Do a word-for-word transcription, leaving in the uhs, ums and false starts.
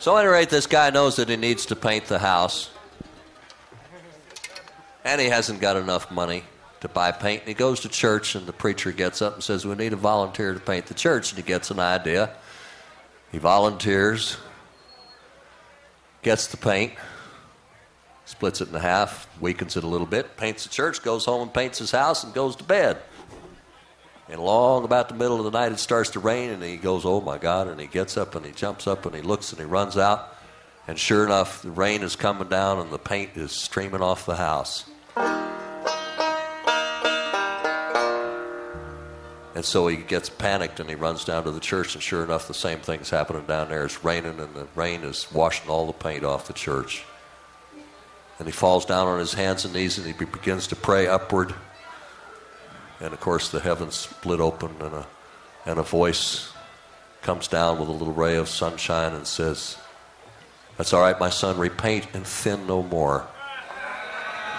So at any rate, this guy knows that he needs to paint the house. And he hasn't got enough money to buy paint. And he goes to church, and the preacher gets up and says, we need a volunteer to paint the church. And he gets an idea. He volunteers, gets the paint, splits it in half, weakens it a little bit, paints the church, goes home and paints his house, and goes to bed. And long about the middle of the night, it starts to rain, and he goes, oh, my God, and he gets up, and he jumps up, and he looks, and he runs out. And sure enough, the rain is coming down, and the paint is streaming off the house. And so he gets panicked, and he runs down to the church, and sure enough, the same thing's happening down there. It's raining, and the rain is washing all the paint off the church. And he falls down on his hands and knees, and he begins to pray upward. And, of course, the heavens split open, and a, and a voice comes down with a little ray of sunshine and says, that's all right, my son, repaint and thin no more.